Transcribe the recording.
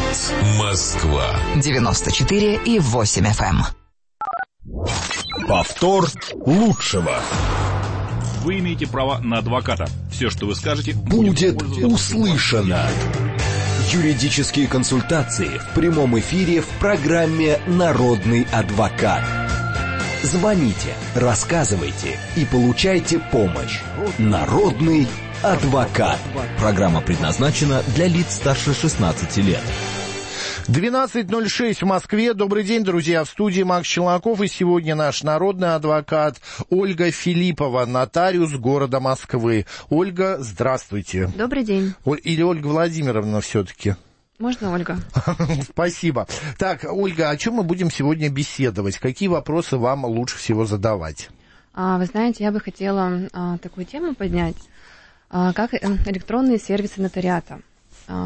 Москва. 94,8 FM. Повтор лучшего. Вы имеете право на адвоката. Все, что вы скажете, будет услышано. Юридические консультации в прямом эфире в программе «Народный адвокат». Звоните, рассказывайте и получайте помощь. «Народный адвокат». Программа предназначена для лиц старше 16 лет. 12:06 в Москве. Добрый день, друзья. В студии Макс Челноков. И сегодня наш народный адвокат Ольга Филиппова, нотариус города Москвы. Ольга, здравствуйте. Добрый день. Или Ольга Владимировна все-таки? Можно, Ольга? Спасибо. Так, Ольга, о чем мы будем сегодня беседовать? Какие вопросы вам лучше всего задавать? Вы знаете, я бы хотела такую тему поднять, как электронные сервисы нотариата.